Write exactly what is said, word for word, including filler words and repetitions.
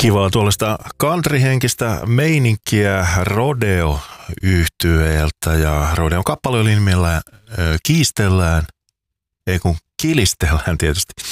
Kivaa tuollaista countryhenkistä meininkiä Rodeo-yhtyeeltä ja Rodeon kappale oli nimellä Kiistellään, ei kun Kilistellään tietysti.